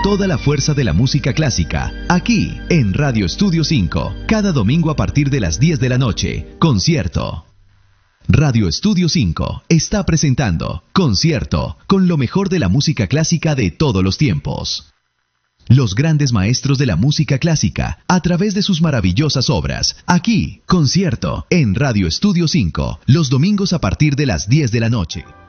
toda la fuerza de la música clásica, aquí en Radio Estudio 5, cada domingo a partir de las 10 de la noche. Concierto. Radio Estudio 5 está presentando Concierto con lo mejor de la música clásica de todos los tiempos. Los grandes maestros de la música clásica a través de sus maravillosas obras. Aquí, Concierto en Radio Estudio 5, los domingos a partir de las 10 de la noche.